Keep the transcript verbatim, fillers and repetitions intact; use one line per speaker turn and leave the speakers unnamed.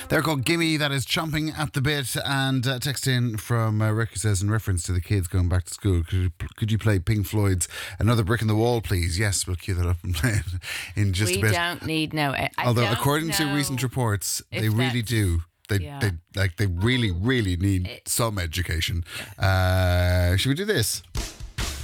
They're called Gimme, that is chomping at the bit. And uh, text in from uh, Rick, who says, in reference to the kids going back to school, could you, could you play Pink Floyd's Another Brick in the Wall, please? Yes, we'll cue that up and play it in just
we
a bit.
We don't need no. I
Although,
don't
according to recent reports, they really do. They, yeah. they like they really, really need it, some education. Uh, should we do this?